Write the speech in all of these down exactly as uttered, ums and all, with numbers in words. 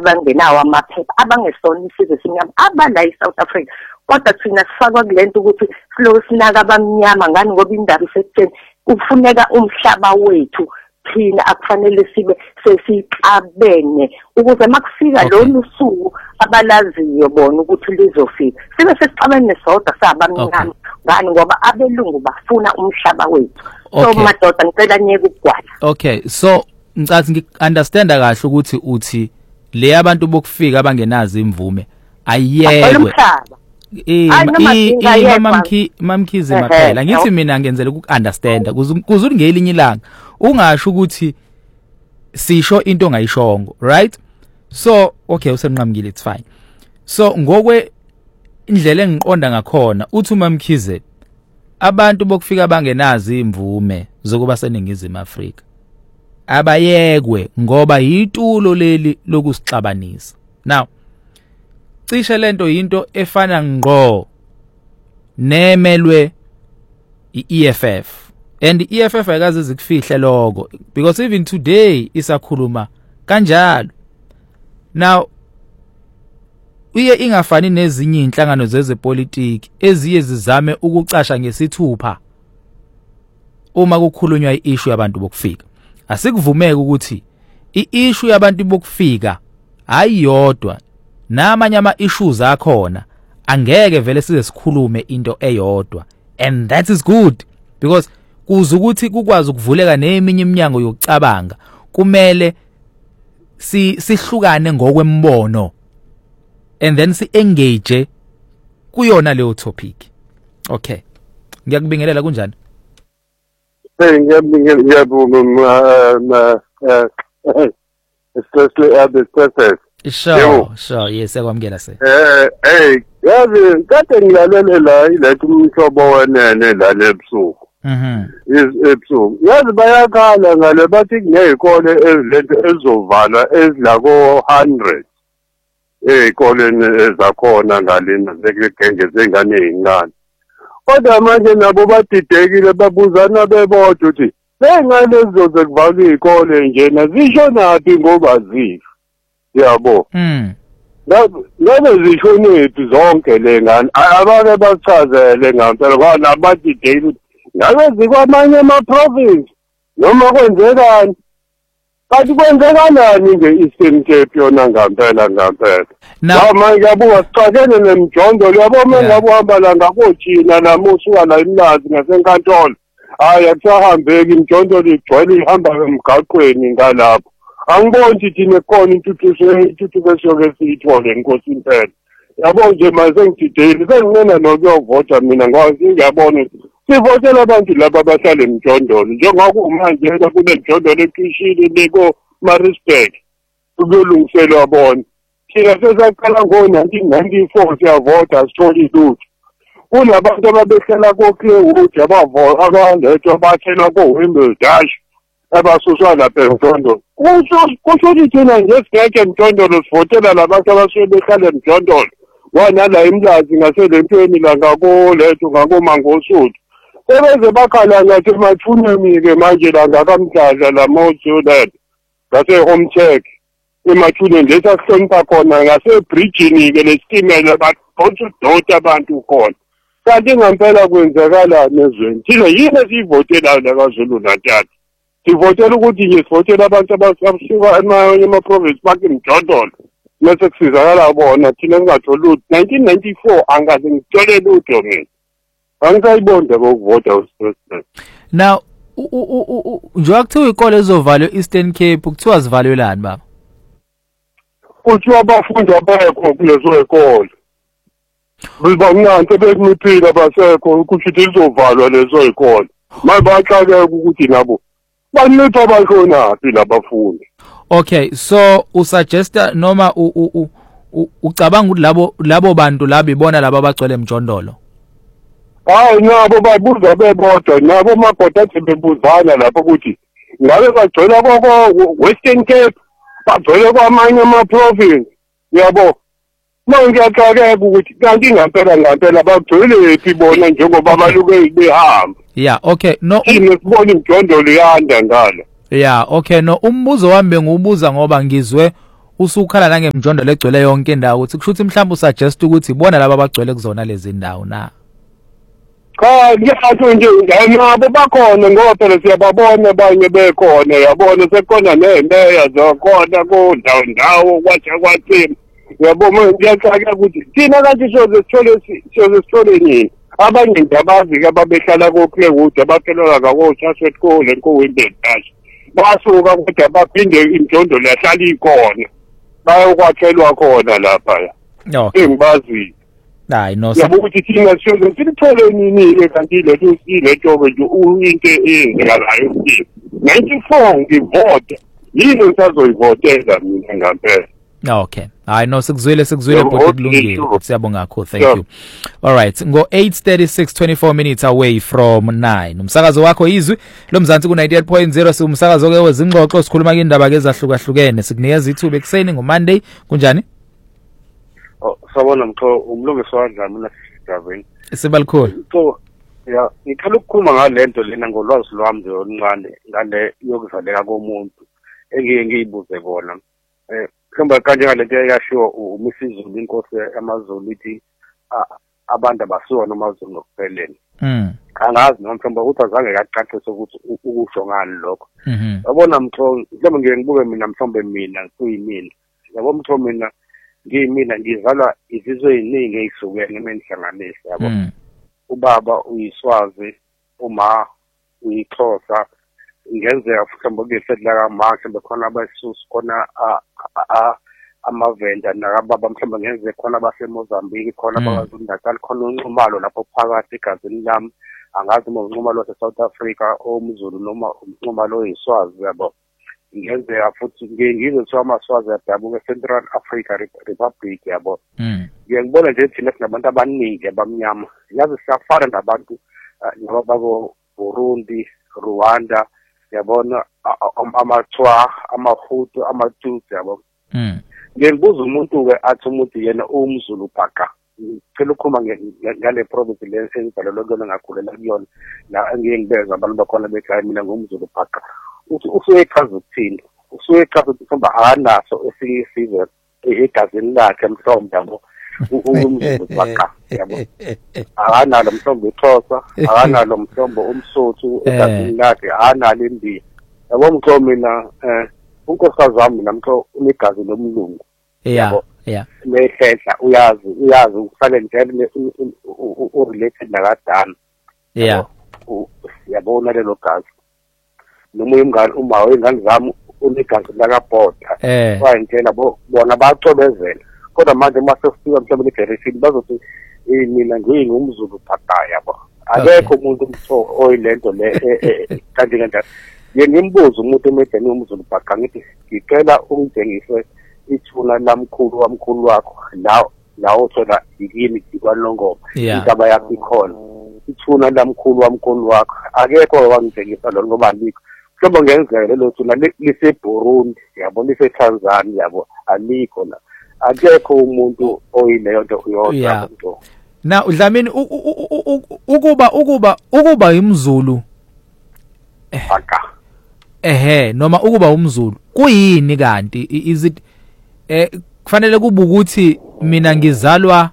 abangenawo amaphepha abangesona isizwe simnyama abala eSouth Africa kodwa thina sifakwa kulento ukuthi slow sinaka abamnyama ngani ngoba indaba isekutheni kufuneka umhlaba wethu thina akufanele sibe sesixabene ukuze makufika lo lusuku abalaziyo bona ukuthi lizofika sibe sesixabene sodwa sabamnyama ngani ngoba abelungu bafuna umhlaba wethu so madoda ngicela nyeke ukugwala. Okay, so ngicathi ngi-understanda kahle ukuthi uthi le abantu bokufika abangenazi imvume ayiyekwe eh mamki mamkhize maphela ngithi mina ngenzela uku-understanda kuze ngelinye ilanga ungasho ukuthi sisho into ongayishongo, right? So okay, usenqamukile, it's fine. So ngokwe indlela engiqonda ngakhona uthi uMamkhize abantu bokufika abangenazi imvume zokuba seningizimu Afrika abayekwe ngoba yitulo leli lokusixabanisa. Now cishe lento into efana ngqo nemelwe i-E F F and i-E F F ayikaze zikufihle lokho because even today isakhuluma kanjalo. Now uye ingafani nezinye inhlangano zezepolitiki eziye zizame ukucasha ngesithupha uma kukhulunywa i-issue yabantu bokufika. Asikuvumeke ukuthi i-issue yabantu bokufika ayiyodwa namanye ama issues akhona angeke vele size sikhulume into eyodwa, and that is good because kuze ukuthi kukwazi ukuvuleka neminye iminyango yokucabanga kumele si sihlukane ngokwembono and then si engage kuyona leyo topic. Okay, ngiyakubingelela kunjani? Hey, ngiyabingelela ngiyabonga especially at the process. Sure, sure, yes, ekwamukela se. Eh, hey, yazi kade ngilalele la ilethe umhlobo wenene la lebusuku. Mhm. Is ebusuku. Yazi bayakhala ngale bathi kunezikole ezilento ezizovalwa ezilako one hundred. Ey'koleni ezakhona ngalena zekugenge zengane ezincane. Kodwa manje nabo badidekile babuzana bebodwa ukuthi sengalezo zekuvalwa iy'kole njena zisho naphi ngoba zifa. Yabo. Mm. Ngabe zishonephi zonke le ngane abake bachazele ngempela kwala badidekile ngabe zikwamanye ama-province noma kwenzekani. Kanti kwenzekalani nge-Eastern Cape yona ngempela ngempela. Manje yabuka sixakene nemijondolo yabo manje yabuhamba la ngakoJina namo usuka la imlazi ngasenkantolo. Hayi akusahambeki imijondolo igcwele ihamba emgaqweni ngalapho. Angiboni ukuthi thina khona intuthuko intuthuko esiyoke siyithole inkosi impela. Yabo nje manje sengidideli sengingena nokuyovota mina ngoba ngiyabona sivotela abantu laba abahlala emijondolo njengoba manje kule mjondolo ekhishile leko Maritzburg ukulungiselwa bona. Thina sesaqala ngo-nineteen ninety-four siyavota sithole lutho. Kunabantu ababehlala koClaywood abavota abalethwa bathelwa ko-Wimbledon abasuswa lapha emjondolo. Kusho ukuthi thina nje singeke emjondolo sivotela labantu abasuke behlala emjondolo. Wanala imlazi ngaselentweni la ngakoletho ngakomangosuthu. Sebeze bakhala ngathi emathuneni-ke manje la ngakamdladla la mozuland ngase-home check emathuneni lesi asihlonipha khona ngasebridgini-ke lesitimela badonsa abantu khona. Kanti ngempela kwenzekalani ezweni? Thina yini esiyivotelayo la KwaZulu Natal? Sivotela ukuthi nje sivotela abantu abasuka emanye ama-province bakhe emjondolo mase kusizakala bona thina singatholi lutho. nineteen ninety-four angaze ngithole lutho mina. Angisayibonda kokuvota uSpresident. Now njengoba kuthiwa iy'kole ezizovalwa e-Eastern Cape kuthiwa zivalelani baba? Kuthiwa abafundi abekho kulezo y'kole. Bibanqanto bekumiphile abasekho kusho ukuthi lizovalwa lezo y'kole. Manje baxakeka ukuthi nabo banipha bashonaphi labafundi. Okay, so usuggesta noma ucabanga ukuthi labo labo bantu labo ibona labo abagcwele emjondolo? Hayi nabo babuza bebodwa nabo magoda athi bebuzana lapho ukuthi ngabe bagcwela koko Western Cape bagcwele kwamanye ama-province yabo. Manje ngiyacakeka ukuthi kanti ngempela ngempela bagcwele phi bona njengoba baluke behamba. Yeah, okay, no thina sibona imjondolo yanda ngala. Yeah, okay, no umbuzo wami bengubuza ngoba ngizwe usukhala nangemjondolo egcwele yonke indawo ukuthi kushuthi mhlawumbe usuggest ukuthi ibona laba abagcwele kuzona lezi ndawo na. Cha ngiyathi nje nabo bakhona ngoba phela siyababona abanye bekhona yabona sekhona nemeya zokhona kundawo ndawo kwathi kwathi yabona ngiyacaka ukuthi thina kanti soze sithole soze sithole nini abanye nje abazi ke ababehlala koPlaywood abaphelelwa ngakothathe kule kuWimbledon dash basuka kodwa baphinde indondo lahlala ikhona bayokwakhelwa khona lapha engibazi hayi no yabukuthi thina siyoze sithole nini ke kanti le lento ke into eyenzekalayo ukuthi ninety-four ngivote yini ngisazoyivotela mina ngempela. Okay. I know sikuzwile sikuzwile but kulungile. Siyabonga kakhulu. Thank you. All right. Ngo eight thirty-six twenty-four minutes away from nine. Umsakazo wakho izwi lo Mzansi ku ninety-eight point zero siumsakazo ke wezingxoxo sikhuluma ke indaba ke ezahlukahlukene. Sikunikeza ithuba ekseni ngo Monday kunjani? Oh, sabona mtho umlungisi wandlami mina Davini. Sibalikhulu. So ya ngicela ukukhuluma ngalento lena ngolwazi lwami nje oluncane ngale yokuzaleka komuntu engike ngiyibuze bona. Eh Khamba kanje ngalento eyashiwo uMisizulu inkosi yamaZulu ithi abantu abasuka nomaZulu ngokuphelele. Mhm. Angazi noma mhlawumbe ukuthi azange kaqaqise ukuthi ukusho ngani lokho. Mhm. Yabona mtho mhlawumbe ngeke ngibuke mina mhlawumbe mina kuyimina. Yabo mtho mina ngiyimina ngizalwa izizwe eziningi ezihlukene emenhlanganisa yabo. Ubaba uyiswazi, uma uyixhosa ngenzeka mhlawumbe kuyisedla kaMark mhlawumbe khona abasusi khona amavenda nakababa mhlawumbe ngenzeka khona baseMozambique khona abaZulu Natal khona unxumalo lapho phakathi egazini lami angazi uma unxumalo waseSouth Africa omZulu noma unxumalo oyiswazi yabo. Ngenzeka futhi ngingizwe kuthiwa amaswazi adabuka eCentral Africa Republic yabo. Ngiyangibona nje thina sinabantu abaningi abamnyama yazi siyafana nabantu nababo Burundi, Rwanda yabona amaTswa, amaHutu, amaTutsi yabo. Mhm. Ngibuza umuntu ke athi umuntu yena umZulu bhaka. Ngicela ukukhuluma ngale province le engizalelwe kuyona ngakhulela kuyona la engike ngibeza abantu bakhona bekhaya mina ngumZulu bhaka. Usuyechaza ukuthini? Usuyechaza ukuthi mhlawumbe akanaso esinye isizwe egazini lakhe mhlawumbe yabo. umZulu bhaka yabo. Akanalo mhlawumbe iXhosa, akanalo mhlawumbe umSotho egazini lakhe, akanalo iMbisi. Yabo mtho mina eh unkosikazi wami mina mtho unegazi lomlungu. Yeah, yeah. Mehlela uyazi uyazi ukusale njalo urelated nakadala. Yeah. Yabona lelo gazi. Noma ingane uma ingane zami unegazi lakabhoda. Wayintela bona bacobezela. Kodwa manje masefika mhlawumbe eGerishini bazothi eh mina ngingumZulu bhaka yabo. Akekho umuntu umtho oyilento le kanti kanjani. Ngiyembuza umuntu emedeni umZulu bhaka ngithi ngicela ungitshengise ithuna lamkhulu wamkhulu wakho la la othola yini ikwanongoma indaba yakho ikhona ithuna lamkhulu wamkhulu wakho akekho wangitshengisa lo ngoba alikho mhlawumbe ngenzeka lelo thuna liseBurundi yabo liseTanzania yabo alikho la akekho umuntu oyileyo nto uyodwa nto. Na Dlamini ukuba ukuba ukuba imZulu bhaka ehe noma ukuba umZulu kuyini kanti is it eh kufanele kube ukuthi mina ngizalwa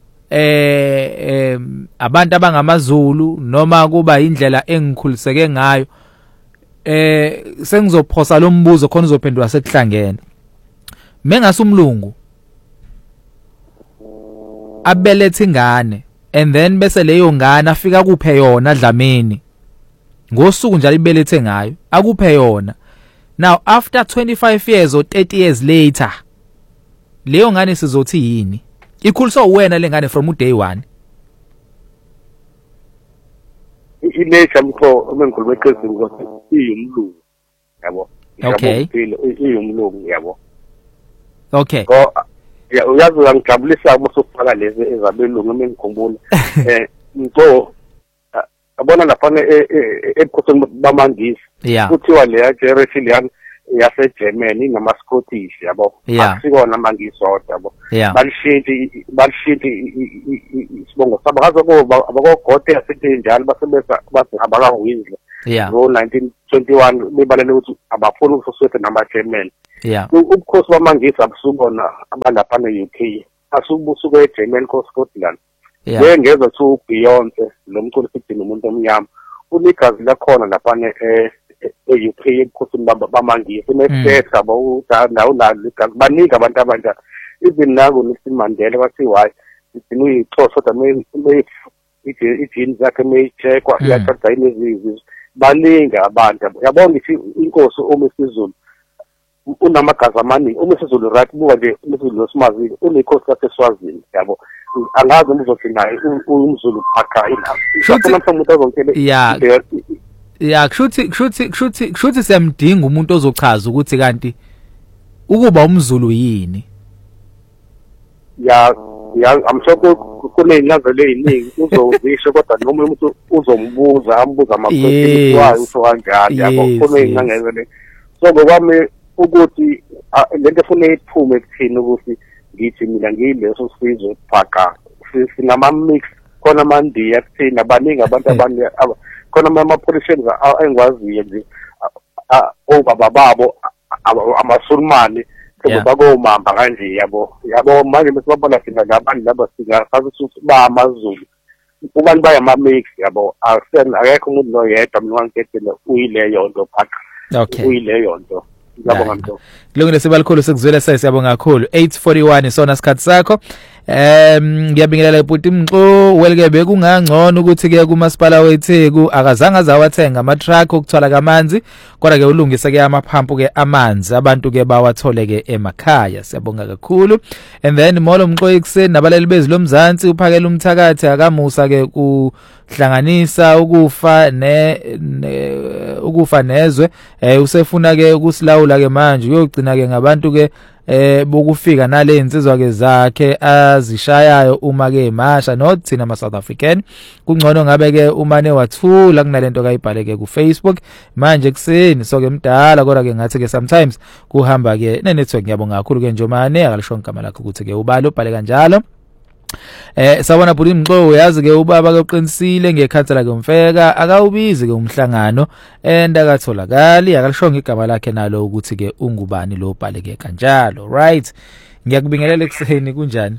eh abantu abangamaZulu noma kuba indlela engikhuliseke ngayo eh sengizophosa lo mbuzo khona uzophendula sekuhlangene. Mengase umlungu abelethe ingane and then bese leyo ngane afika kuphe yona Dlamini ngosuku njalo ibelethe ngayo akuphe yona. Now after twenty-five years or thirty years later leyo ngane sizothi yini ikhuliswa wena lengane from day one. Inesha mkho umengikhuluma eqezini ukuthi iyumlungu yabo. Okay. Iyumlungu yabo. Okay. Ko ya uyazi ngijabulisa ukusufaka lezi ezabelungu emengikhumbula eh mtho abona lapha ebukhosini bamangisi kuthiwa leya Jerusalem yaseGermany nama Scottish yabo akusikona mangisodwa yabo balishinthi balishinthi isibongo sabo kaze kuba abakogote yasithi njalo basebenza bathi abaka Windsor yeah ngo nineteen twenty-one bebalele ukuthi abafuni ukususwethe nama-German yeah ubukhosi bamangisi abusubona abalapha ne-U K asubusuke e-German ko Scotland yeah ngeza to Beyonce lo mculi futhi nomuntu omnyama unigazi lakhona lapha e-U K ebukhosini bamangisi nesetha abo ndawo nalo igazi baningi abantu abanja even nako Nelson Mandela wathi why idinwe ixhoso kodwa me ijini zakhe meyichekwa iyaqeda inezizwe baningi abantu yabona ithi inkosi uma isizulu unamagazi amaningi uma isizulu right buka nje isizulu losimazile unekhosi laseSwazini yabo angazi uzothi naye umzulu phakha ina Shuthi- mhlawumbe umuntu azonkele Yeah. yeah kushuthi kushuthi kushuthi kushuthi siyamdinga umuntu ozochaza ukuthi kanti ukuba umZulu yini ya ya amsho kuney'ncazelo ey'ningi uzozisho kodwa noma umuntu uzombuza ambuza Yes. ama-question wayo usho kanjani yabo Yes, kuney'ncazelo so ngokwami ukuthi ah, lento efuna iphume kuthini ukuthi ngithi mina ngiyileso sizwe phaka sinama-mix khona amandiya kuthini abaningi abantu abanye aba- khona ama-politicians engikwaziyo nje obaba babo aba- amasulumane Yeah. bakomamba kanje yabo yabo manje mesibabona thina labantu laba singasazi ukuthi ba amaZulu ubani bayama-mix yabo asen akekho umuntu noyedwa mina wangikethela uyileyo nto phaka okay uyileyo nto ngiyabonga mntu Kulungile sibalikhulu sekuzwela sayi siyabonga kakhulu eight forty-one isona sikhathi sakho em ngiyabingelela ibhuti Mxo welike bekungangcono ukuthi ke kumasipala weTheku akazange azawathenga ama truck okuthwala kamanzi kodwa ke ulungise ke amaphampu ke amanzi abantu ke bawathole ke emakhaya siyabonga kakhulu and then Molo Mxo ekuseni nabaleli bezwi lomzansi uphakela umthakathi akamusa ke kuhlanganisa ukufa ne, ne ukufa nezwe eh usefuna ke ukusilawula ke manje uyogcina ke ngabantu ke eh bokufika nale insizwa ke zakhe azishayayo uma ke emasha not thina ama South African kungcono ngabe ke umane wathula kunalento kayibhaleke ku Facebook manje kuseni so ke mdala kodwa ke ngathi ke sometimes kuhamba ke ne network ngiyabonga kakhulu ke njomane akalisho igama lakho ukuthi ke ubalo ubhale kanjalo Eh sabona bhuti Mxo uyazi ke ubaba ke uqinisile ngekhansela ke umfeka akawubizi ke umhlangano and akatholakali akalishonga igama lakhe nalo ukuthi ke ungubani lo ubhaleke kanjalo right ngiyakubingelela ekseni kunjani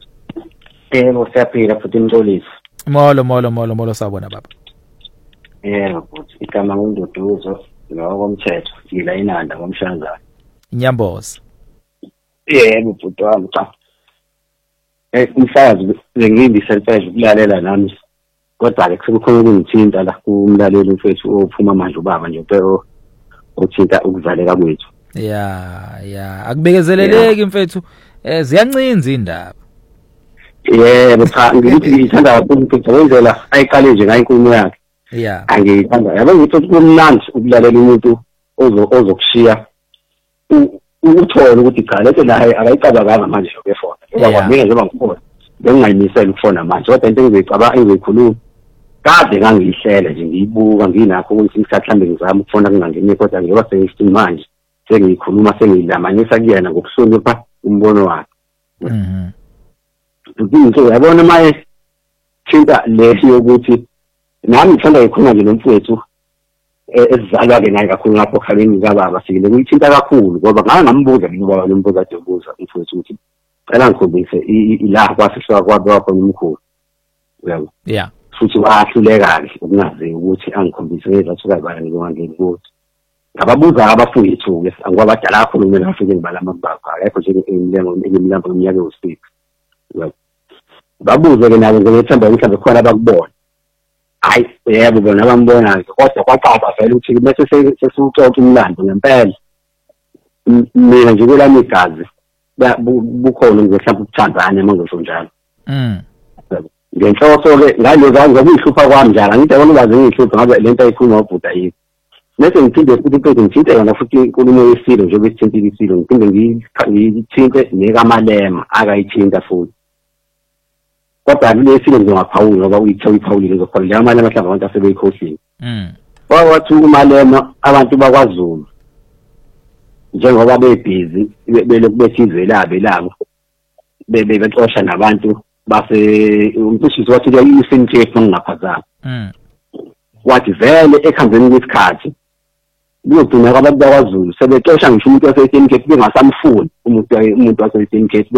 Yebo siyaphila futhi Mxolisi. Molo molo molo molo sabona baba Yebo futhi igama nguNduduzo ngokomthetho ngila inanda ngomshazana. Nyamboza Yebo futhi wami cha. Eh umsakazi ngingindisentshela ukulalela nami. Kodwa ke sekukhona ukungithinta la kumlaleli mfethu ophuma manje ubaba nje phela othinta ukuvaleka kwethu. yeah yeah akubekezeleleki mfethu eh ziyancinza indaba Yebo cha ngithi ngithanda kakhulu mfethu wenzela ayiqale nje ngayo inkulumo yakhe. yeah Angithanda yabo ngithi kumnandi ukulalela umuntu ozo ozokushiya ukuthola ukuthi cha lethe la akayicabanga manje lokefona ngoba kwamina njengoba ngikhona bengingayimisela ukufona manje kodwa into engizicabanga engiyikhuluma kade ngangihlela nje ngiyibuka nginakho ukuthi ngisahlambe ngizama ukufona kungangeni kodwa ngiyoba sengithi manje sengiyikhuluma sengilamanisa kuyena ngokuhlonipha umbono wakhe. mhm Ngizwe yabona maye thinta lethi yokuthi nami ngithanda ikhona nje nomfowethu ezizalwa ke naye kakhulu lapho khaleni kababa sikile kuyithinta kakhulu ngoba ngake ngambuza mina ubaba nombuza kade ubuza umfowethu ukuthi cela ngikhombise ila kwasihloka kwabe wakho umkhulu uyabo yeah futhi wahluleka ke ukungazi ukuthi angikhombise ngezathu kabani ngongangeni ukuthi ngababuza abafowethu ke angikwabadala kakhulu mina ngafike ngibala amababa akho nje imilengo imilambo iminyaka u-six uyabo babuze ke nabo ngethemba mhlawumbe khona abakubona hayi yebo bona abambona ke kodwa kwacaca vele ukuthi bese sesixoxa umlando ngempela mina nje kwelami igazi bukhona nje mhlawumbe ukuThanzania mangosho njalo mm ngenhloso ke ngaloza ngokuyihlupha kwami njalo ngithi yabona ubaze ngihlupha ngabe lento ayikhuluma ubhuda yini mase ngithinde futhi phezulu ngithinte yona futhi inkulumo yesilo njengoba sithinte isilo ngithinde ngithinte nekamalema akayithinta futhi kodwa kulesilo ngizongaphawuli ngoba uyithiwa iphawulile ngokholwa amalema mhlawumbe abantu asebeyikhohlile mm wawathi umalema abantu bakwaZulu njengoba bebhizi belokhu bethizwe labe labo bebe bexosha nabantu base umphishisi wathi ke isintheko ngingaphazama mm wathi vele ekuhambeni kwesikhathi kuyogcina abantu bakwaZulu sebexosha ngisho umuntu wase-Eastern Cape bengasamfuni umuntu umuntu wase-Eastern Cape